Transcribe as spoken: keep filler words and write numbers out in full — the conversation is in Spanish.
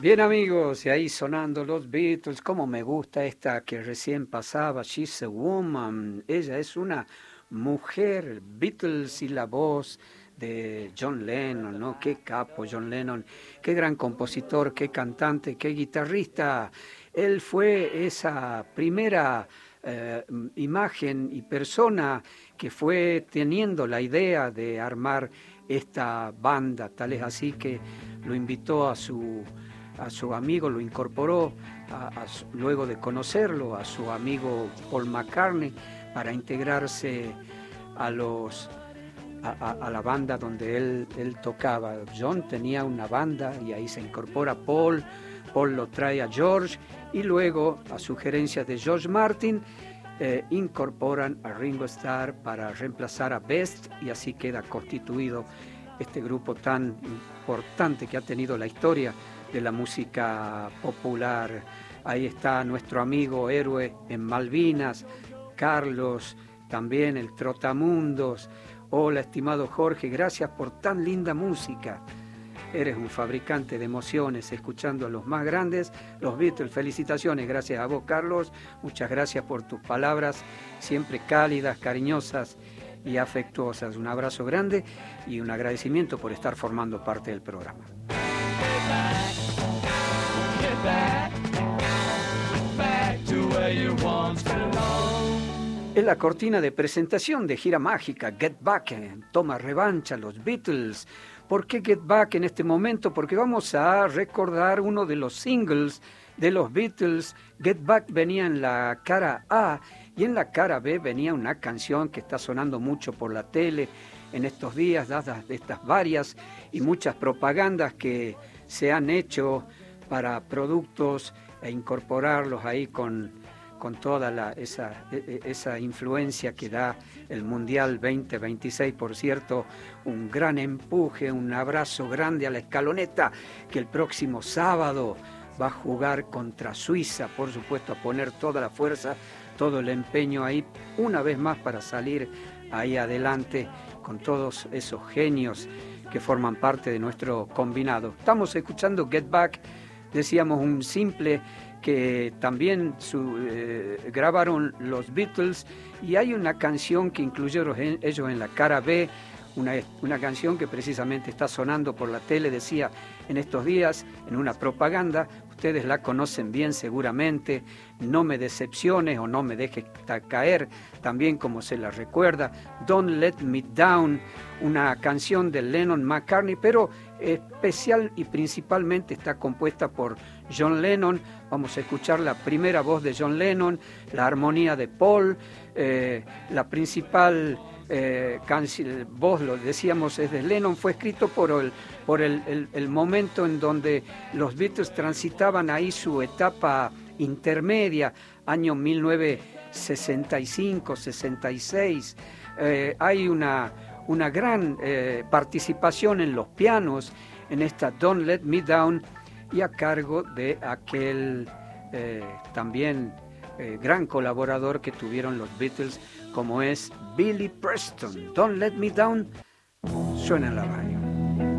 Bien amigos, y ahí sonando los Beatles, como me gusta esta que recién pasaba, She's a Woman, ella es una mujer, Beatles y la voz de John Lennon, ¿no? Qué capo John Lennon, qué gran compositor, qué cantante, qué guitarrista. Él fue esa primera eh, imagen y persona que fue teniendo la idea de armar esta banda, tal es así que lo invitó a su a su amigo, lo incorporó a, a su, luego de conocerlo, a su amigo Paul McCartney, para integrarse a, los, a, a, a la banda donde él, él tocaba. John tenía una banda y ahí se incorpora Paul, Paul lo trae a George y luego, a sugerencia de George Martin, eh, incorporan a Ringo Starr para reemplazar a Best y así queda constituido este grupo tan importante que ha tenido la historia de la música popular. Ahí está nuestro amigo héroe en Malvinas, Carlos, también el Trotamundos. Hola, estimado Jorge, gracias por tan linda música. Eres un fabricante de emociones, escuchando a los más grandes, los Beatles. Felicitaciones, gracias a vos, Carlos. Muchas gracias por tus palabras, siempre cálidas, cariñosas y afectuosas. Un abrazo grande y un agradecimiento por estar formando parte del programa. Back, back to where you once belonged. Es la cortina de presentación de Gira Mágica, Get Back, toma revancha, los Beatles. ¿Por qué Get Back en este momento? Porque vamos a recordar uno de los singles de los Beatles. Get Back venía en la cara A y en la cara B venía una canción que está sonando mucho por la tele en estos días, dadas estas varias y muchas propagandas que se han hecho para productos e incorporarlos ahí con, con toda la, esa, esa influencia que da el Mundial veinte veintiséis. Por cierto, un gran empuje, un abrazo grande a la escaloneta que el próximo sábado va a jugar contra Suiza, por supuesto, a poner toda la fuerza, todo el empeño ahí, una vez más para salir ahí adelante con todos esos genios que forman parte de nuestro combinado. Estamos escuchando Get Back. Decíamos un simple que también su, eh, grabaron los Beatles y hay una canción que incluyeron en, ellos en la cara B, una, una canción que precisamente está sonando por la tele, decía en estos días en una propaganda, ustedes la conocen bien seguramente, No me decepciones o No me dejes caer, también como se la recuerda, Don't Let Me Down, una canción de Lennon McCartney, pero especial y principalmente está compuesta por John Lennon. Vamos a escuchar la primera voz de John Lennon, la armonía de Paul, eh, la principal eh, canción, voz, lo decíamos, es de Lennon. Fue escrito por el, por el, el, el momento en donde los Beatles transitaban ahí su etapa intermedia, año mil novecientos sesenta y cinco, sesenta y seis. Eh, hay una una gran eh, participación en los pianos en esta Don't Let Me Down y a cargo de aquel eh, también eh, gran colaborador que tuvieron los Beatles como es Billy Preston. Don't Let Me Down suena en la radio.